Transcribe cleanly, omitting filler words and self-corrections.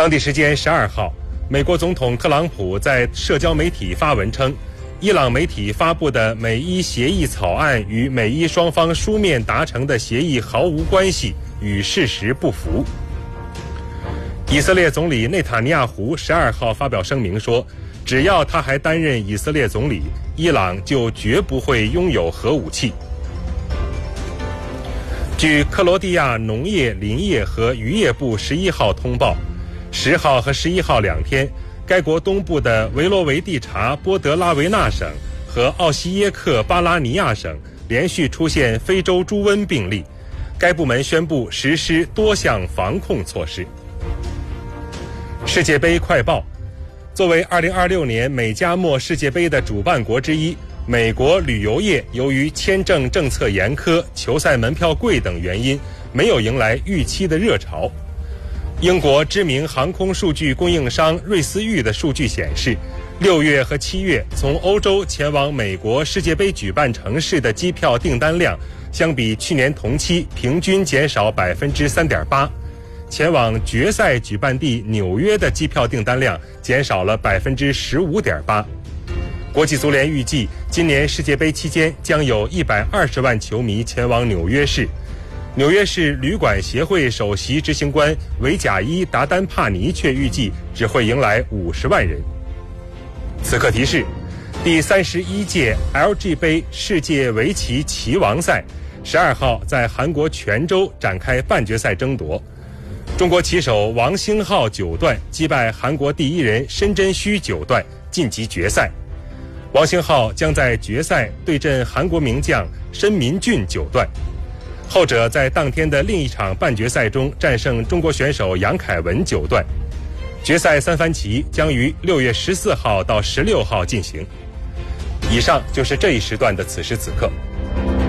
当地时间12号，美国总统特朗普在社交媒体发文称，伊朗媒体发布的美伊协议草案与美伊双方书面达成的协议毫无关系，与事实不符。以色列总理内塔尼亚胡12号发表声明说，只要他还担任以色列总理，伊朗就绝不会拥有核武器。据克罗地亚农业、林业和渔业部11号通报，10号和11号2天，该国东部的维罗维蒂察波德拉维纳省和奥西耶克巴拉尼亚省连续出现非洲猪瘟病例，该部门宣布实施多项防控措施。世界杯快报：作为2026年美加墨世界杯的主办国之一，美国旅游业由于签证政策严苛、球赛门票贵等原因，没有迎来预期的热潮。英国知名航空数据供应商瑞思域的数据显示，6月和7月从欧洲前往美国世界杯举办城市的机票订单量，相比去年同期平均减少 3.8%， 前往决赛举办地纽约的机票订单量减少了 15.8%。国际足联预计，今年世界杯期间将有120万球迷前往纽约市。纽约市旅馆协会首席执行官维贾伊达丹帕尼却预计只会迎来50万人。此刻提示：第31届 LG 杯世界围棋棋王赛12号在韩国全州展开半决赛争夺。中国棋手王星浩9段击败韩国第一人申真谞9段晋级决赛。王星浩将在决赛对阵韩国名将申民俊9段，后者在当天的另一场半决赛中战胜中国选手杨凯文9段。决赛3番棋将于6月14号到16号进行。以上就是这一时段的此时此刻。